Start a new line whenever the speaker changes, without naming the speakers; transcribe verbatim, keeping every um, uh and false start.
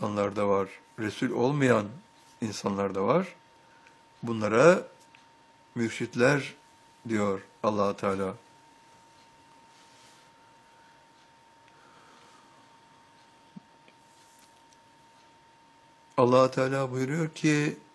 insanlar da var. Resul olmayan insanlar da var. Bunlara mürşitler diyor Allah Teala. Allah Teala buyuruyor ki